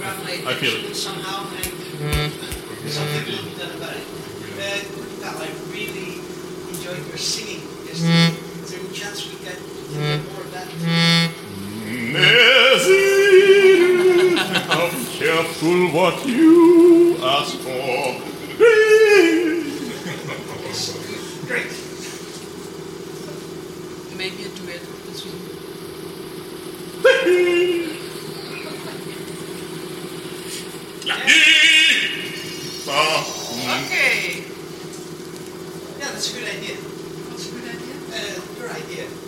extrapolate I feel action it. somehow and something will be done about it. Cal, I really enjoyed your singing yesterday. Is there any chance we can get more of that? Be careful what you ask for. Great. Maybe a duet between. Okay. Yeah, that's a good idea. What's a good idea? Your idea.